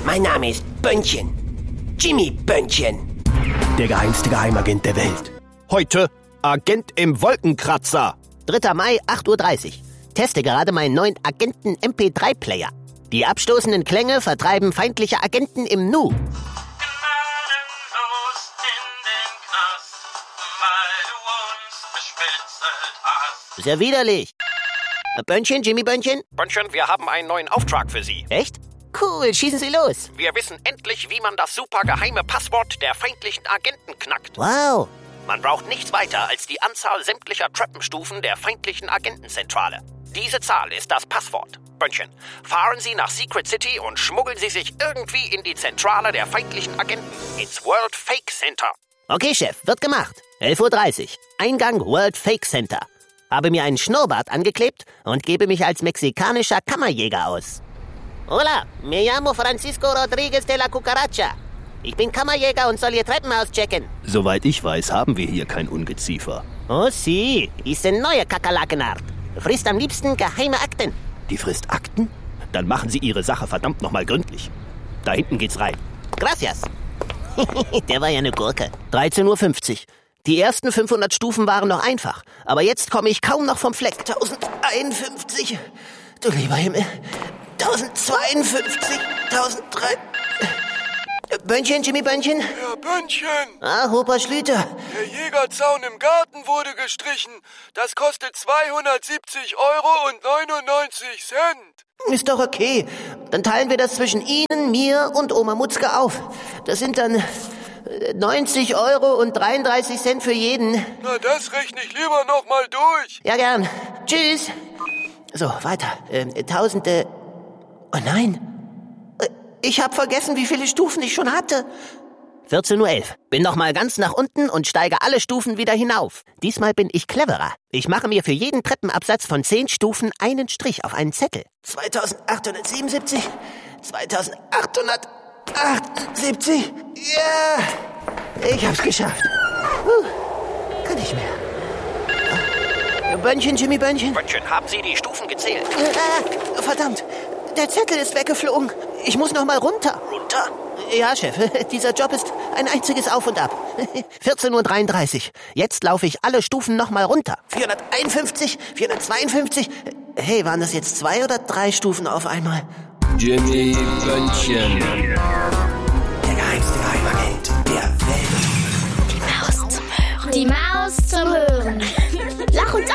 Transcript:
Mein Name ist Bönnchen. Jimmy Bönnchen. Der geheimste Geheimagent der Welt. Heute Agent im Wolkenkratzer. 3. Mai, 8:30 Uhr. Teste gerade meinen neuen Agenten-MP3-Player. Die abstoßenden Klänge vertreiben feindliche Agenten im Nu. Ist ja widerlich. Bönnchen, Jimmy Bönnchen? Bönnchen, wir haben einen neuen Auftrag für Sie. Echt? Cool, schießen Sie los. Wir wissen endlich, wie man das super geheime Passwort der feindlichen Agenten knackt. Wow. Man braucht nichts weiter als die Anzahl sämtlicher Treppenstufen der feindlichen Agentenzentrale. Diese Zahl ist das Passwort. Bönnchen, fahren Sie nach Secret City und schmuggeln Sie sich irgendwie in die Zentrale der feindlichen Agenten, ins World Fake Center. Okay, Chef, wird gemacht. 11:30 Uhr. Eingang World Fake Center. Habe mir einen Schnurrbart angeklebt und gebe mich als mexikanischer Kammerjäger aus. Hola, me llamo Francisco Rodriguez de la Cucaracha. Ich bin Kammerjäger und soll Ihr Treppenhaus checken. Soweit ich weiß, haben wir hier kein Ungeziefer. Oh, sie, ist eine neue Kakerlakenart. Frisst am liebsten geheime Akten. Die frisst Akten? Dann machen Sie Ihre Sache verdammt nochmal gründlich. Da hinten geht's rein. Gracias. Der war ja eine Gurke. 13:50 Uhr. Die ersten 500 Stufen waren noch einfach. Aber jetzt komme ich kaum noch vom Fleck. 1051. Du lieber Himmel. 1052. 1003. Bönnchen, Jimmy Bönnchen? Ja, Bönnchen. Ah, Opa Schlüter. Der Jägerzaun im Garten wurde gestrichen. Das kostet 270,99 €. Ist doch okay. Dann teilen wir das zwischen Ihnen, mir und Oma Mutzke auf. Das sind dann 90,33 € für jeden. Na, das rechne ich lieber noch mal durch. Ja, gern. Tschüss. So, weiter. 1000... Oh nein. Ich habe vergessen, wie viele Stufen ich schon hatte. 14:11 Uhr. Bin noch mal ganz nach unten und steige alle Stufen wieder hinauf. Diesmal bin ich cleverer. Ich mache mir für jeden Treppenabsatz von 10 Stufen einen Strich auf einen Zettel. 2877, 2878. Ja, ich hab's geschafft. Kann nicht mehr. Bönnchen, Jimmy Bönnchen. Bönnchen, haben Sie die Stufen gezählt? Verdammt, der Zettel ist weggeflogen. Ich muss noch mal runter. Runter? Ja, Chef, dieser Job ist ein einziges Auf und Ab. 14:33 Uhr. Jetzt laufe ich alle Stufen noch mal runter. 451, 452. Hey, waren das jetzt 2 oder 3 Stufen auf einmal? Jimmy Bönnchen. Der geheimste Geheimagent der Welt. Die Maus zum Hören. Lach uns